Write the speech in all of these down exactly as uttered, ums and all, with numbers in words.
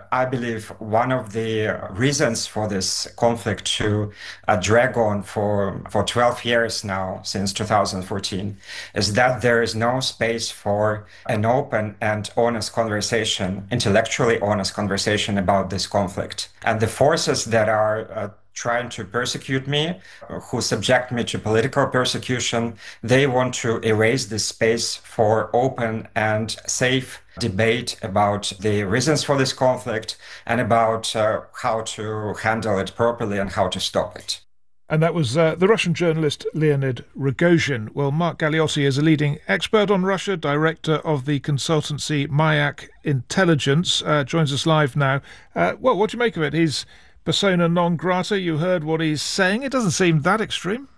I believe one of the reasons for this conflict to uh, drag on for, for twelve years now, since two thousand fourteen, is that there is no space for an open and honest conversation, intellectually honest conversation about this conflict. And the forces that are uh, trying to persecute me, who subject me to political persecution, they want to erase this space for open and safe debate about the reasons for this conflict and about uh, how to handle it properly and how to stop it. And that was uh, the Russian journalist Leonid Rogozhin. Well, Mark Galeotti is a leading expert on Russia, director of the consultancy Mayak Intelligence, uh, joins us live now. Uh, well, what do you make of it? He's persona non grata. You heard what he's saying. It doesn't seem that extreme.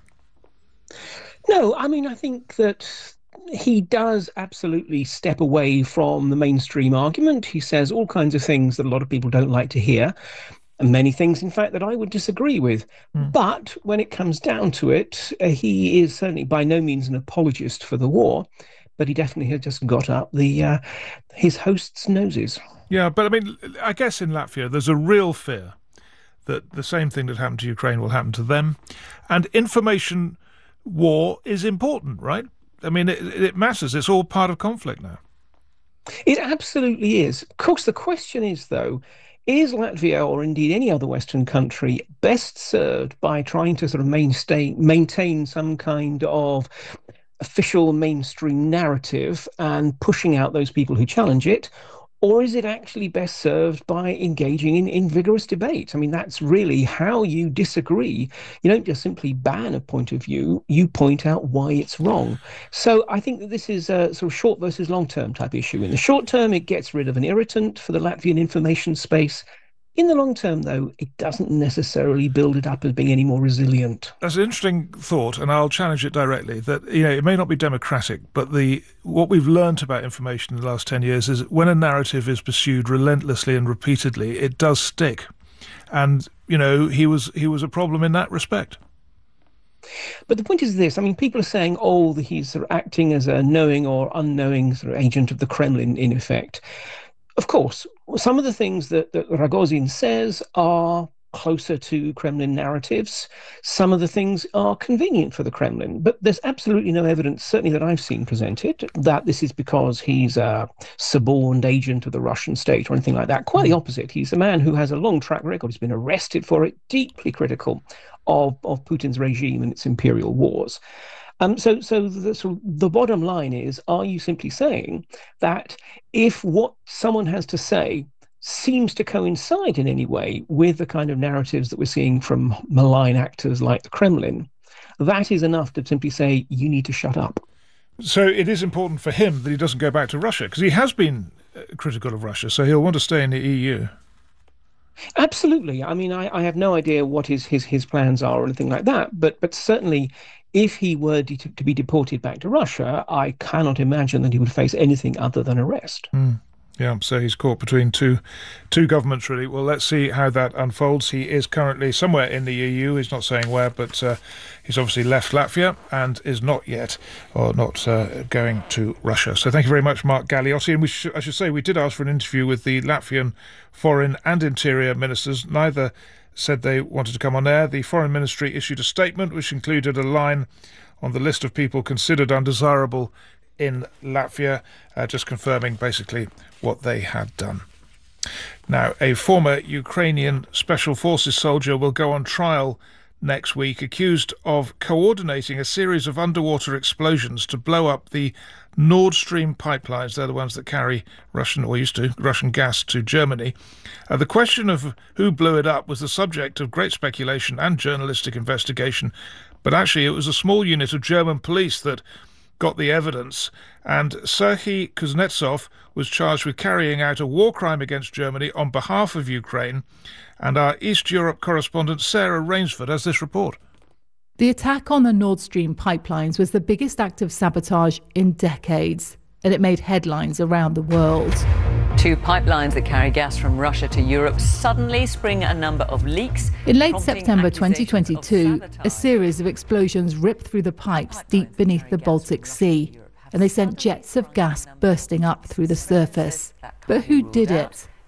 No, I mean, I think that he does absolutely step away from the mainstream argument. He says all kinds of things that a lot of people don't like to hear, and many things, in fact, that I would disagree with. Mm. But when it comes down to it, uh, he is certainly by no means an apologist for the war, but he definitely has just got up the uh, his host's noses. Yeah, but I mean, I guess in Latvia there's a real fear that the same thing that happened to Ukraine will happen to them. And information war is important, right? I mean, it, it matters. It's all part of conflict now. It absolutely is. Of course, the question is, though, is Latvia, or indeed any other Western country, best served by trying to sort of mainstay, maintain some kind of official mainstream narrative and pushing out those people who challenge it? Or is it actually best served by engaging in, in vigorous debate? I mean, that's really how you disagree. You don't just simply ban a point of view, you point out why it's wrong. So I think that this is a sort of short versus long-term type issue. In the short term, it gets rid of an irritant for the Latvian information space. In the long term, though, it doesn't necessarily build it up as being any more resilient. That's an interesting thought, and I'll challenge it directly, that, you know, it may not be democratic, but the what we've learnt about information in the last ten years is that when a narrative is pursued relentlessly and repeatedly, it does stick. And, you know, he was he was a problem in that respect. But the point is this, I mean, people are saying, oh, that he's sort of acting as a knowing or unknowing sort of agent of the Kremlin, in effect. Of course, some of the things that, that Rogozhin says are closer to Kremlin narratives. Some of the things are convenient for the Kremlin, but there's absolutely no evidence, certainly that I've seen presented, that this is because he's a suborned agent of the Russian state or anything like that. Quite the opposite. He's a man who has a long track record. He's been arrested for it, deeply critical of, of Putin's regime and its imperial wars. Um, so, so the, so the bottom line is, are you simply saying that if what someone has to say seems to coincide in any way with the kind of narratives that we're seeing from malign actors like the Kremlin, that is enough to simply say, you need to shut up? So it is important for him that he doesn't go back to Russia, because he has been critical of Russia, so he'll want to stay in the E U. Absolutely. I mean, I, I have no idea what his, his, his plans are or anything like that, but but certainly if he were de- to be deported back to Russia, I cannot imagine that he would face anything other than arrest. Mm. Yeah, so he's caught between two two governments, really. Well, let's see how that unfolds. He is currently somewhere in the E U. He's not saying where, but uh, he's obviously left Latvia and is not yet, or not uh, going to Russia. So thank you very much, Mark Galeotti. And we sh- I should say we did ask for an interview with the Latvian Foreign and Interior Ministers. Neither said they wanted to come on air. The Foreign Ministry issued a statement which included a line on the list of people considered undesirable in Latvia, uh, just confirming basically what they had done. Now, a former Ukrainian Special Forces soldier will go on trial next week, accused of coordinating a series of underwater explosions to blow up the Nord Stream pipelines. They're the ones that carry Russian, or used to, Russian gas to Germany. Uh, the question of who blew it up was the subject of great speculation and journalistic investigation, but actually it was a small unit of German police that got the evidence, and Serhiy Kuznetsov was charged with carrying out a war crime against Germany on behalf of Ukraine. And our East Europe correspondent Sarah Rainsford has this report. The attack on the Nord Stream pipelines was the biggest act of sabotage in decades, and it made headlines around the world. Two pipelines that carry gas from Russia to Europe suddenly spring a number of leaks. In late September twenty twenty-two, a series of explosions ripped through the pipes deep beneath the Baltic Sea, and they sent jets of gas bursting up through the surface. But who did it?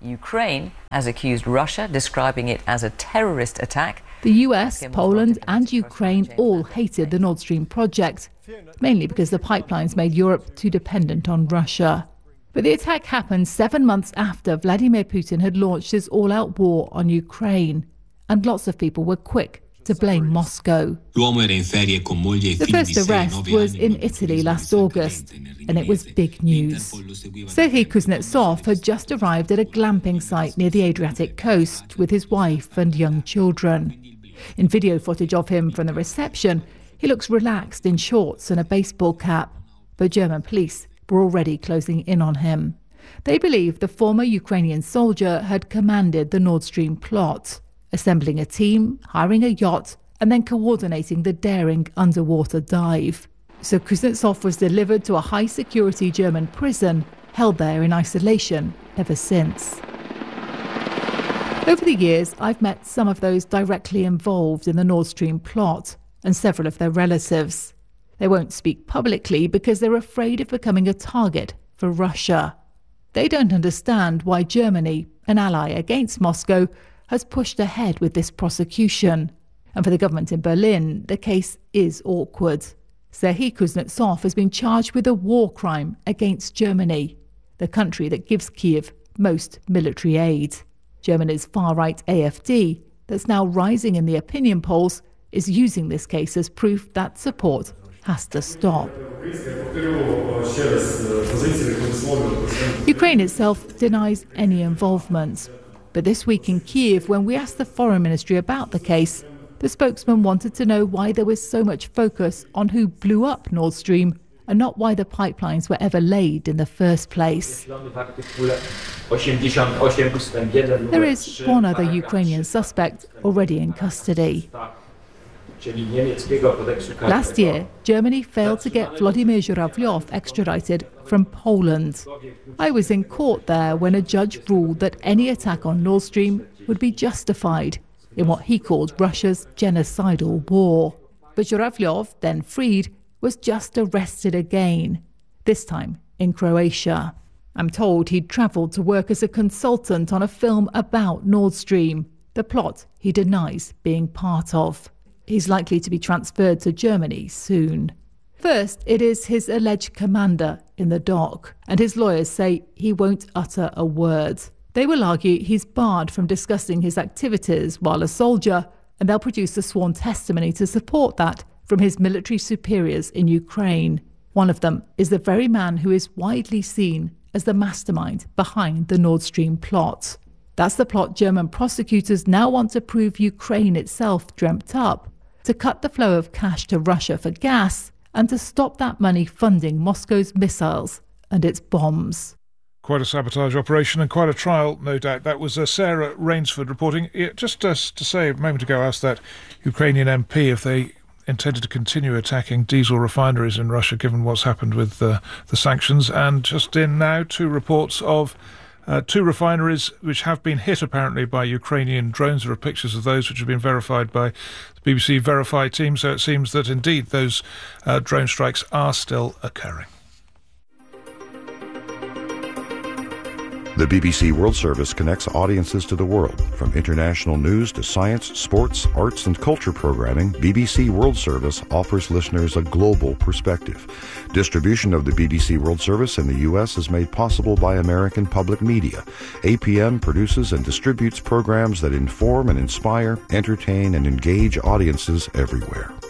Ukraine has accused Russia, describing it as a terrorist attack. The U S, Poland and Ukraine all hated the Nord Stream project, mainly because the pipelines made Europe too dependent on Russia. But the attack happened seven months after Vladimir Putin had launched his all-out war on Ukraine, and lots of people were quick to blame Moscow. The first arrest was in Italy last August, and it was big news. Sergei Kuznetsov had just arrived at a glamping site near the Adriatic coast with his wife and young children. In video footage of him from the reception, he looks relaxed in shorts and a baseball cap, but German police were already closing in on him. They believe the former Ukrainian soldier had commanded the Nord Stream plot, assembling a team, hiring a yacht, and then coordinating the daring underwater dive. So Kuznetsov was delivered to a high-security German prison, held there in isolation ever since. Over the years, I've met some of those directly involved in the Nord Stream plot and several of their relatives. They won't speak publicly because they're afraid of becoming a target for Russia. They don't understand why Germany, an ally against Moscow, has pushed ahead with this prosecution. And for the government in Berlin, the case is awkward. Serhiy Kuznetsov has been charged with a war crime against Germany, the country that gives Kiev most military aid. Germany's far-right A F D, that's now rising in the opinion polls, is using this case as proof that support has to stop. Ukraine itself denies any involvement. But this week in Kiev, when we asked the Foreign Ministry about the case, the spokesman wanted to know why there was so much focus on who blew up Nord Stream and not why the pipelines were ever laid in the first place. There is one other Ukrainian suspect already in custody. Last year, Germany failed to get Vladimir Zhuravlyov extradited from Poland. I was in court there when a judge ruled that any attack on Nord Stream would be justified in what he called Russia's genocidal war. But Zhuravlyov, then freed, was just arrested again, this time in Croatia. I'm told he'd travelled to work as a consultant on a film about Nord Stream, the plot he denies being part of. He's likely to be transferred to Germany soon. First, it is his alleged commander in the dock, and his lawyers say he won't utter a word. They will argue he's barred from discussing his activities while a soldier, and they'll produce a sworn testimony to support that from his military superiors in Ukraine. One of them is the very man who is widely seen as the mastermind behind the Nord Stream plot. That's the plot German prosecutors now want to prove Ukraine itself dreamt up, to cut the flow of cash to Russia for gas and to stop that money funding Moscow's missiles and its bombs. Quite a sabotage operation and quite a trial, no doubt. That was uh, Sarah Rainsford reporting. It, just uh, to say a moment ago, I asked that Ukrainian M P if they intended to continue attacking diesel refineries in Russia, given what's happened with uh, the sanctions. And just in now, two reports of Uh, two refineries which have been hit apparently by Ukrainian drones. There are pictures of those which have been verified by the B B C Verify team, so it seems that indeed those uh, drone strikes are still occurring. The B B C World Service connects audiences to the world. From international news to science, sports, arts and culture programming, B B C World Service offers listeners a global perspective. Distribution of the B B C World Service in the U S is made possible by American Public Media. A P M produces and distributes programs that inform and inspire, entertain and engage audiences everywhere.